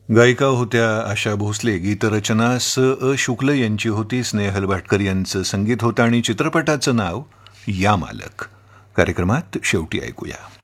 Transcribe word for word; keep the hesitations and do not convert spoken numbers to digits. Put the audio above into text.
गायिका होत्या आशा भोसले, गीतरचना स अ शुक्ल यांची होती, स्नेहल भाटकर यांचं संगीत होतं आणि चित्रपटाचं नाव या मालक. कार्यक्रमात शेवटी ऐकूया.